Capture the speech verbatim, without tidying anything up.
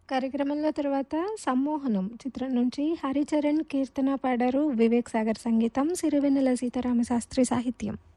కార్యక్రమంలో తర్వాత 'సమ్మోహనం' చిత్రం నుంచి హరిచరణ్ కీర్తన పాడారు. వివేక్ సాగర్ సంగీతం, సిరివెన్నెల సీతారామశాస్త్రి సాహిత్యం.